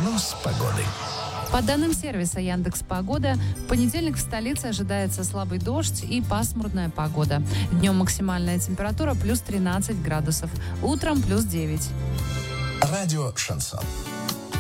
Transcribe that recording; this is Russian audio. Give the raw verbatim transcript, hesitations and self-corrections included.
Прогноз погоды. По данным сервиса Яндекс.Погода, в понедельник в столице ожидается слабый дождь и пасмурная погода. Днем максимальная температура плюс тринадцать градусов, утром плюс девять. Радио «Шансон».